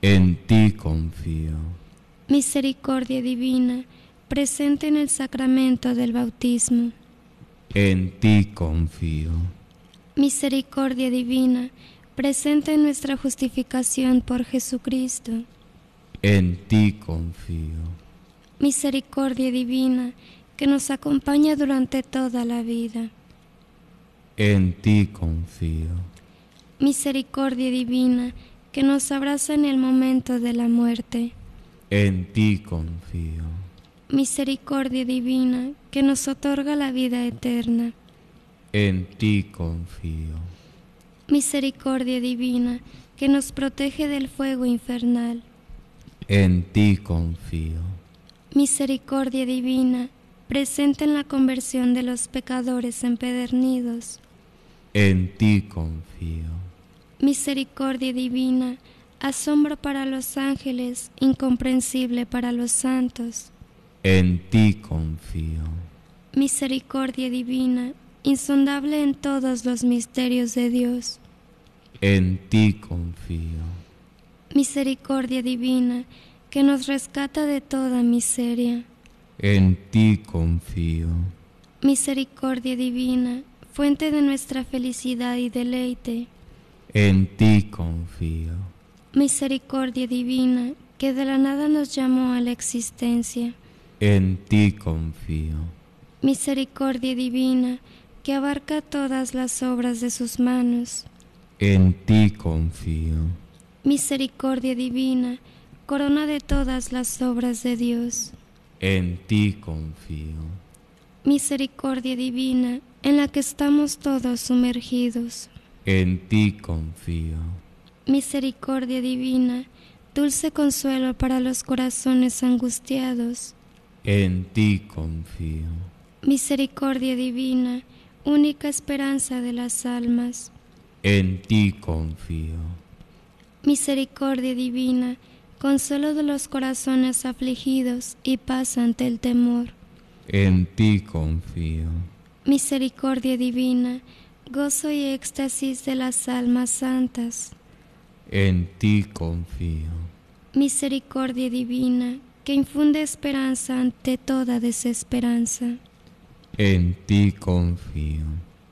En ti confío. Misericordia divina, presente en el sacramento del bautismo. En ti confío. Misericordia divina, presente en nuestra justificación por Jesucristo. En ti confío. Misericordia divina, que nos acompaña durante toda la vida. En ti confío. Misericordia divina, que nos abraza en el momento de la muerte. En ti confío. Misericordia divina, que nos otorga la vida eterna. En ti confío. Misericordia divina, que nos protege del fuego infernal. En ti confío. Misericordia divina, presente en la conversión de los pecadores empedernidos. En ti confío. Misericordia divina, asombro para los ángeles, incomprensible para los santos. En ti confío. Misericordia divina, insondable en todos los misterios de Dios. En ti confío. Misericordia divina, que nos rescata de toda miseria. En ti confío. Misericordia divina, fuente de nuestra felicidad y deleite. En ti confío. Misericordia divina, que de la nada nos llamó a la existencia. En ti confío. Misericordia divina, que abarca todas las obras de sus manos. En ti confío. Misericordia divina, corona de todas las obras de Dios. En ti confío. Misericordia divina, en la que estamos todos sumergidos. En ti confío. Misericordia divina, dulce consuelo para los corazones angustiados. En ti confío. Misericordia divina, única esperanza de las almas. En ti confío. Misericordia divina, consuelo de los corazones afligidos y paz ante el temor. En ti confío. Misericordia divina, gozo y éxtasis de las almas santas. En ti confío. Misericordia divina, que infunde esperanza ante toda desesperanza. En ti confío.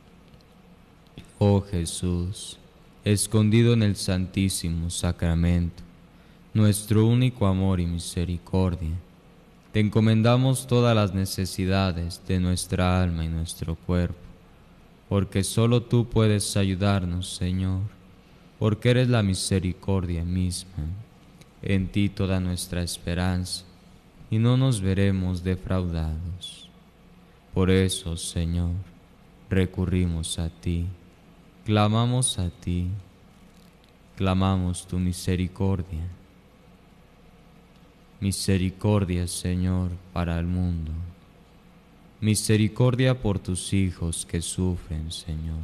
Oh Jesús, escondido en el Santísimo Sacramento, nuestro único amor y misericordia, te encomendamos todas las necesidades de nuestra alma y nuestro cuerpo, porque solo tú puedes ayudarnos, Señor, porque eres la misericordia misma. En ti toda nuestra esperanza, y no nos veremos defraudados. Por eso, Señor, recurrimos a ti, clamamos a ti, clamamos tu misericordia. Misericordia, Señor, para el mundo. Misericordia por tus hijos que sufren, Señor.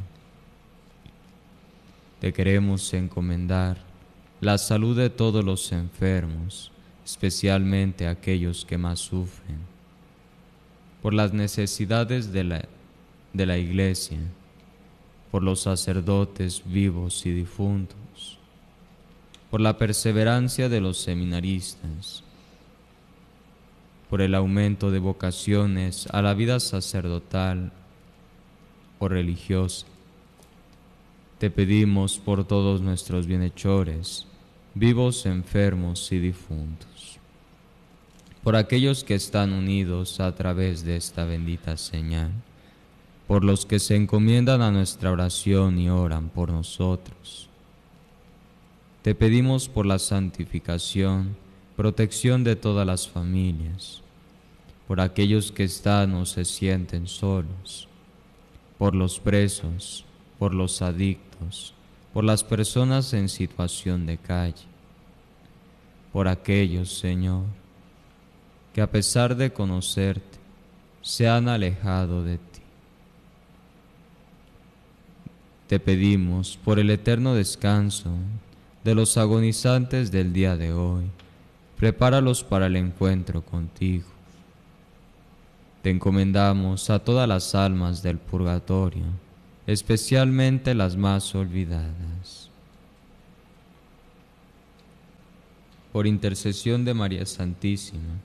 Te queremos encomendar la salud de todos los enfermos, especialmente aquellos que más sufren, por las necesidades de la Iglesia, por los sacerdotes vivos y difuntos, por la perseverancia de los seminaristas, por el aumento de vocaciones a la vida sacerdotal o religiosa. Te pedimos por todos nuestros bienhechores, vivos, enfermos y difuntos, por aquellos que están unidos a través de esta bendita señal, por los que se encomiendan a nuestra oración y oran por nosotros. Te pedimos por la santificación, protección de todas las familias, por aquellos que están o se sienten solos, por los presos, por los adictos, por las personas en situación de calle, por aquellos, Señor, que a pesar de conocerte, se han alejado de ti. Te pedimos por el eterno descanso de los agonizantes del día de hoy, prepáralos para el encuentro contigo. Te encomendamos a todas las almas del purgatorio, especialmente las más olvidadas. por intercesión de María Santísima.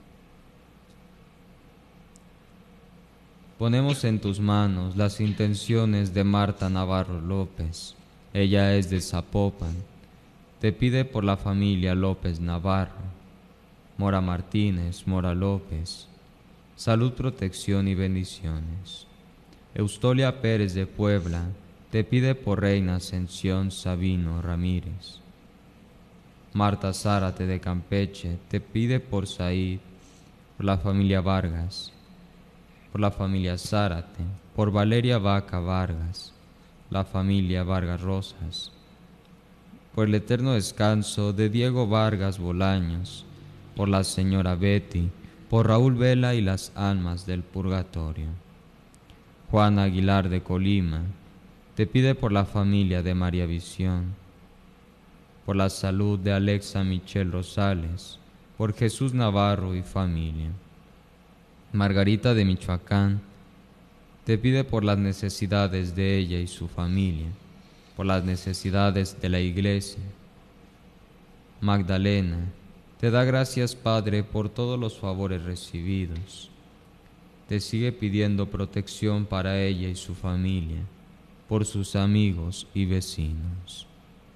Ponemos en tus manos las intenciones de Marta Navarro López. Ella es de Zapopan. Te pide por la familia López Navarro, Mora Martínez, Mora López, salud, protección y bendiciones. Eustolia Pérez de Puebla te pide por Reina Ascensión Sabino Ramírez. Marta Zárate de Campeche te pide por Said, por la familia Vargas, por la familia Zárate, por Valeria Vaca Vargas, la familia Vargas Rosas, por el eterno descanso de Diego Vargas Bolaños, por la señora Betty, por Raúl Vela y las almas del purgatorio. Juan Aguilar de Colima te pide por la familia de María Visión, por la salud de Alexa Michelle Rosales, por Jesús Navarro y familia. Margarita de Michoacán te pide por las necesidades de ella y su familia, por las necesidades de la Iglesia. Magdalena te da gracias, Padre, por todos los favores recibidos. Te sigue pidiendo protección para ella y su familia, por sus amigos y vecinos.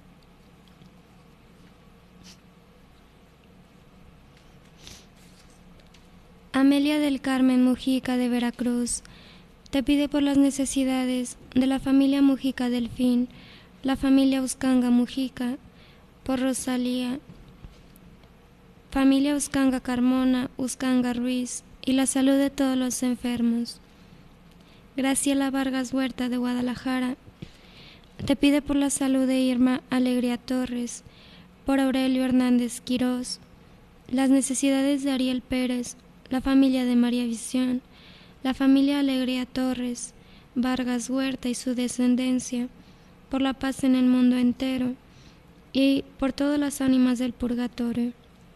Amelia del Carmen Mujica de Veracruz te pide por las necesidades de la familia Mujica Delfín, la familia Uscanga Mujica, por Rosalía, familia Uscanga Carmona, Uscanga Ruiz y la salud de todos los enfermos. Graciela Vargas Huerta de Guadalajara te pide por la salud de Irma Alegría Torres, por Aurelio Hernández Quirós, las necesidades de Ariel Pérez, la familia de María Visión, la familia Alegría Torres, Vargas Huerta y su descendencia, por la paz en el mundo entero y por todas las ánimas del purgatorio.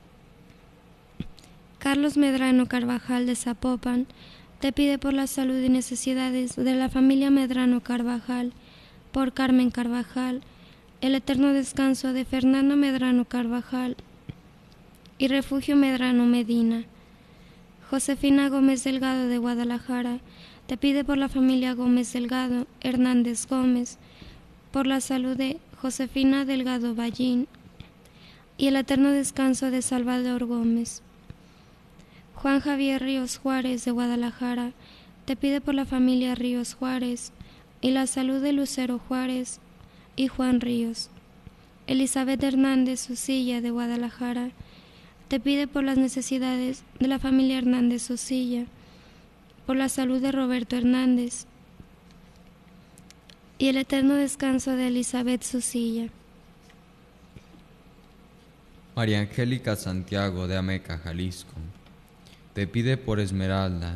Carlos Medrano Carvajal de Zapopan te pide por la salud y necesidades de la familia Medrano Carvajal, por Carmen Carvajal, el eterno descanso de Fernando Medrano Carvajal y Refugio Medrano Medina. Josefina Gómez Delgado de Guadalajara te pide por la familia Gómez Delgado, Hernández Gómez, por la salud de Josefina Delgado Ballín y el eterno descanso de Salvador Gómez. Juan Javier Ríos Juárez de Guadalajara te pide por la familia Ríos Juárez y la salud de Lucero Juárez y Juan Ríos. Elizabeth Hernández Susilla de Guadalajara te pide por las necesidades de la familia Hernández Susilla, por la salud de Roberto Hernández y el eterno descanso de Elizabeth Susilla. María Angélica Santiago de Ameca, Jalisco, te pide por Esmeralda,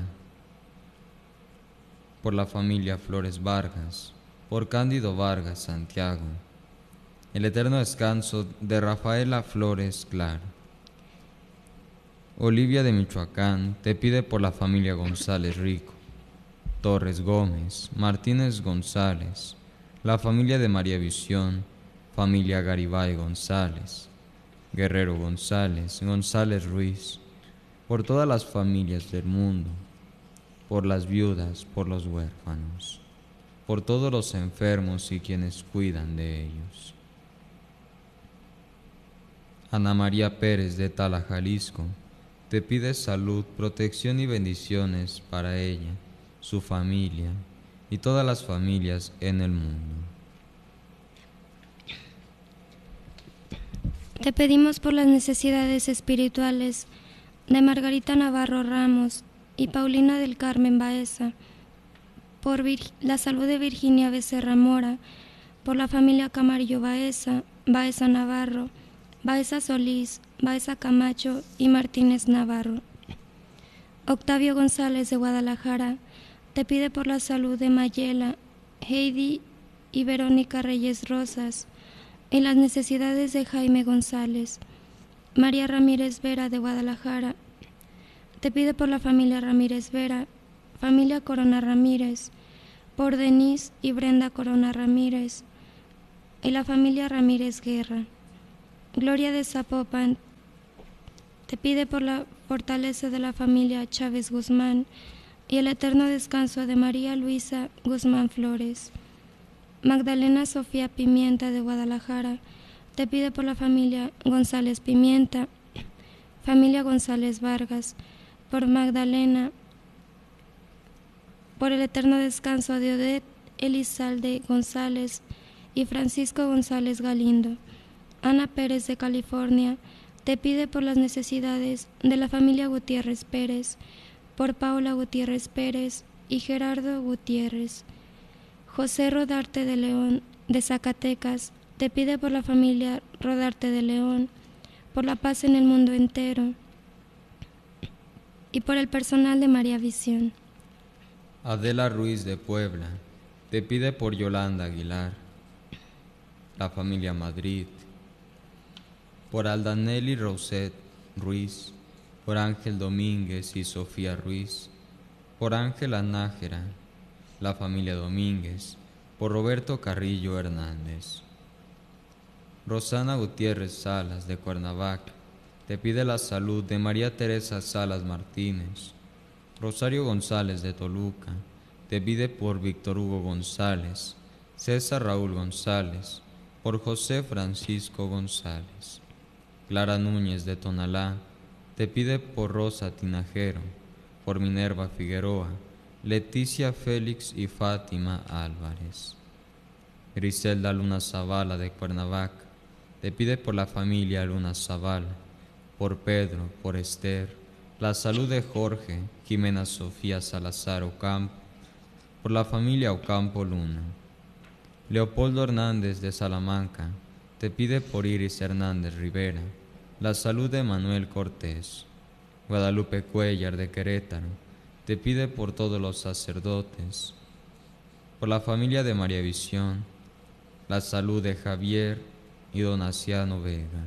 por la familia Flores Vargas, por Cándido Vargas Santiago, el eterno descanso de Rafaela Flores Claro. Olivia de Michoacán te pide por la familia González Rico, Torres Gómez, Martínez González, la familia de María Visión, familia Garibay González, Guerrero González, González Ruiz, por todas las familias del mundo, por las viudas, por los huérfanos, por todos los enfermos y quienes cuidan de ellos. Ana María Pérez de Tala, Jalisco, te pide salud, protección y bendiciones para ella, su familia y todas las familias en el mundo. Te pedimos por las necesidades espirituales de Margarita Navarro Ramos y Paulina del Carmen Baeza, por la salud de Virginia Becerra Mora, por la familia Camarillo Baeza, Baeza Navarro, Baeza Solís, Baeza Camacho y Martínez Navarro. Octavio González de Guadalajara te pide por la salud de Mayela, Heidi y Verónica Reyes Rosas y las necesidades de Jaime González. María Ramírez Vera de Guadalajara te pide por la familia Ramírez Vera, familia Corona Ramírez, por Denise y Brenda Corona Ramírez y la familia Ramírez Guerra. Gloria de Zapopan te pide por la fortaleza de la familia Chávez Guzmán y el eterno descanso de María Luisa Guzmán Flores. Magdalena Sofía Pimienta de Guadalajara te pide por la familia González Pimienta, familia González Vargas, por Magdalena, por el eterno descanso de Odette Elizalde González y Francisco González Galindo. Ana Pérez de California te pide por las necesidades de la familia Gutiérrez Pérez, por Paula Gutiérrez Pérez y Gerardo Gutiérrez. José Rodarte de León de Zacatecas te pide por la familia Rodarte de León, por la paz en el mundo entero y por el personal de María Visión. Adela Ruiz de Puebla te pide por Yolanda Aguilar, la familia Madrid, por Aldanelli Roset Ruiz, por Ángel Domínguez y Sofía Ruiz, por Ángela Nájera, la familia Domínguez, por Roberto Carrillo Hernández. Rosana Gutiérrez Salas de Cuernavaca te pide la salud de María Teresa Salas Martínez. Rosario González de Toluca te pide por Víctor Hugo González, César Raúl González, por José Francisco González. Clara Núñez de Tonalá te pide por Rosa Tinajero, por Minerva Figueroa, Leticia Félix y Fátima Álvarez. Griselda Luna Zavala de Cuernavaca te pide por la familia Luna Zavala, por Pedro, por Esther, la salud de Jorge, Jimena Sofía Salazar Ocampo, por la familia Ocampo Luna. Leopoldo Hernández de Salamanca te pide por Iris Hernández Rivera, la salud de Manuel Cortés. Guadalupe Cuellar de Querétaro te pide por todos los sacerdotes, por la familia de María Visión, la salud de Javier y Donaciano Vega.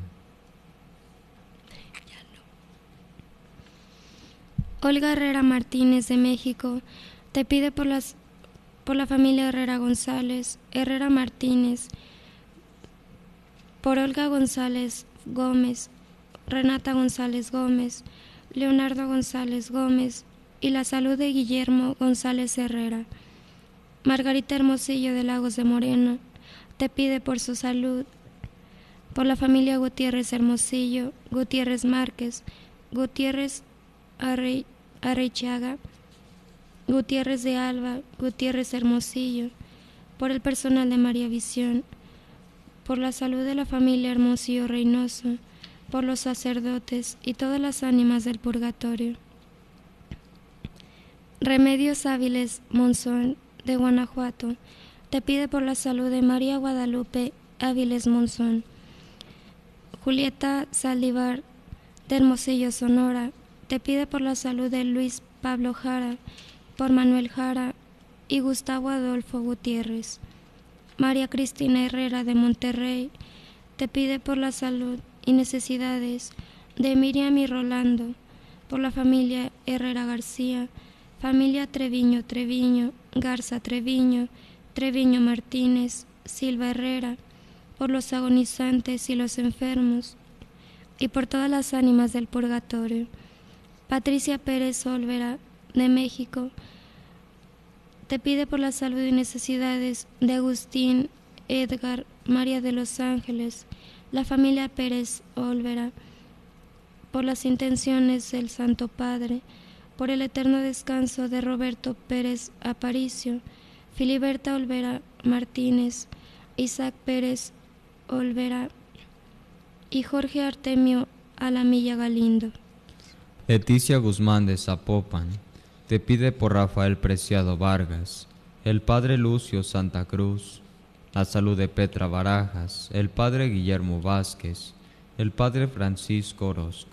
Olga Herrera Martínez de México te pide por la familia Herrera González, Herrera Martínez, por Olga González Gómez, Renata González Gómez, Leonardo González Gómez y la salud de Guillermo González Herrera. Margarita Hermosillo de Lagos de Moreno te pide por su salud, por la familia Gutiérrez Hermosillo, Gutiérrez Márquez, Gutiérrez Arreichaga, Gutiérrez de Alba, Gutiérrez Hermosillo, por el personal de María Visión, por la salud de la familia Hermosillo Reynoso, por los sacerdotes y todas las ánimas del purgatorio. Remedios Áviles Monzón de Guanajuato te pide por la salud de María Guadalupe Áviles Monzón. Julieta Saldívar de Hermosillo, Sonora, te pide por la salud de Luis Pablo Jara, por Manuel Jara y Gustavo Adolfo Gutiérrez. María Cristina Herrera de Monterrey te pide por la salud y necesidades de Miriam y Rolando, por la familia Herrera García, familia Treviño Treviño, Garza Treviño, Treviño Martínez, Silva Herrera, por los agonizantes y los enfermos, y por todas las ánimas del purgatorio. Patricia Pérez Olvera, de México, te pide por la salud y necesidades de Agustín, Edgar, María de los Ángeles, la familia Pérez Olvera, por las intenciones del Santo Padre, por el eterno descanso de Roberto Pérez Aparicio, Filiberta Olvera Martínez, Isaac Pérez Olvera y Jorge Artemio Alamilla Galindo. Leticia Guzmán de Zapopan te pide por Rafael Preciado Vargas, el padre Lucio Santa Cruz, la salud de Petra Barajas, el padre Guillermo Vázquez, el padre Francisco Orozco,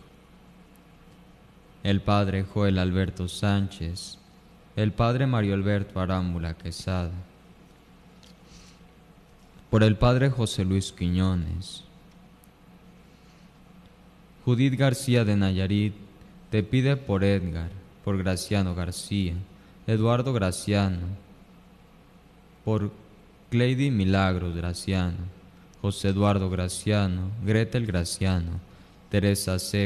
el padre Joel Alberto Sánchez, el padre Mario Alberto Arámbula Quesada, por el padre José Luis Quiñones. Judith García de Nayarit te pide por Edgar, por Graciano García, Eduardo Graciano, por Cleidy Milagros Graciano, José Eduardo Graciano, Gretel Graciano, Teresa C.